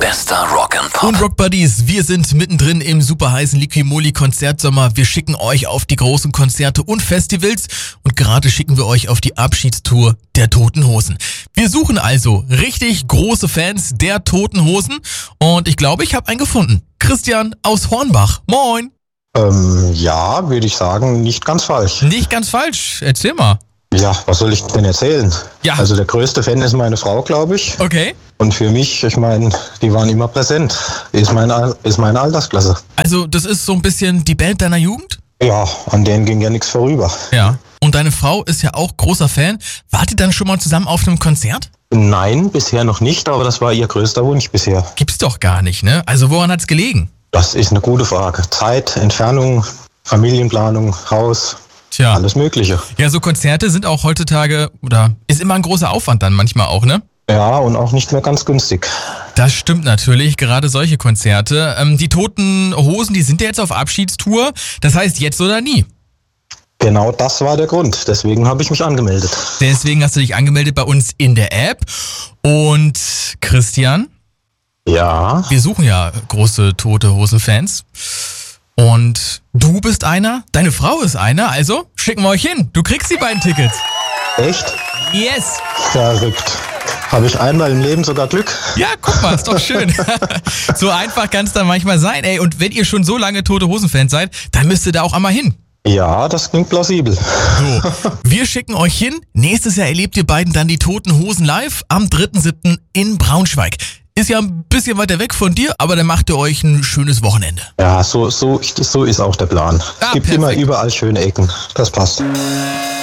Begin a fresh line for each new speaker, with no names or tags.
Bester Rock and Pop.
Und Rock Buddies, wir sind mittendrin im super heißen Liquimoli Konzertsommer. Wir schicken euch auf die großen Konzerte und Festivals und gerade schicken wir euch auf die Abschiedstour der Toten Hosen. Wir suchen also richtig große Fans der Toten Hosen und ich glaube, ich habe einen gefunden. Christian aus Hornbach. Moin.
Ja, würde ich sagen, nicht ganz falsch.
Nicht ganz falsch. Erzähl mal.
Ja, was soll ich denn erzählen?
Ja.
Also der größte Fan ist meine Frau, glaube ich.
Okay.
Und für mich, ich meine, die waren immer präsent. Ist meine Altersklasse.
Also das ist so ein bisschen die Band deiner Jugend?
Ja, an denen ging ja nichts vorüber.
Ja. Und deine Frau ist ja auch großer Fan. Wart ihr dann schon mal zusammen auf einem Konzert?
Nein, bisher noch nicht, aber das war ihr größter Wunsch bisher.
Gibt's doch gar nicht, ne? Also woran hat's gelegen?
Das ist eine gute Frage. Zeit, Entfernung, Familienplanung, Haus,
Tja.
alles Mögliche.
Ja, so Konzerte sind auch heutzutage, oder ist immer ein großer Aufwand dann manchmal auch, ne?
Ja, und auch nicht mehr ganz günstig.
Das stimmt natürlich, gerade solche Konzerte. Die Toten Hosen, die sind ja jetzt auf Abschiedstour. Das heißt jetzt oder nie.
Genau das war der Grund. Deswegen habe ich mich angemeldet.
Deswegen hast du dich angemeldet bei uns in der App. Und Christian,
Ja,
wir suchen ja große Tote Hosen-Fans. Und du bist einer, deine Frau ist einer, also schicken wir euch hin. Du kriegst die beiden Tickets.
echt?
Yes!
Verrückt. Habe ich einmal im Leben sogar Glück?
Ja, guck mal, ist doch schön. So einfach kann es dann manchmal sein, ey. Und wenn ihr schon so lange Tote Hosen-Fans seid, dann müsst ihr da auch einmal hin.
Ja, das klingt plausibel.
So, wir schicken euch hin. Nächstes Jahr erlebt ihr beiden dann die Toten Hosen live am 3.7. in Braunschweig. Ist ja ein bisschen weiter weg von dir, aber dann macht ihr euch ein schönes Wochenende.
Ja, so ist auch der Plan. Es gibt
perfekt.
immer überall schöne Ecken. Das passt.